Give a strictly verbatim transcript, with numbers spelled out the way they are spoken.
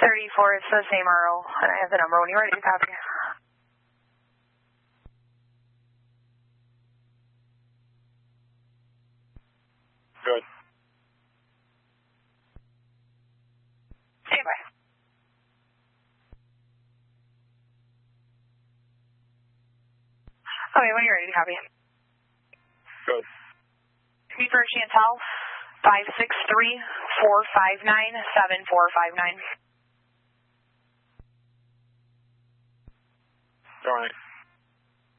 thirty-four, it's the same R O, and I have the number when you're ready to copy. Good. Stand by. Okay, when you're ready to copy. Good. Speed for Chantal, five six three, four five nine, seven four five nine. All right.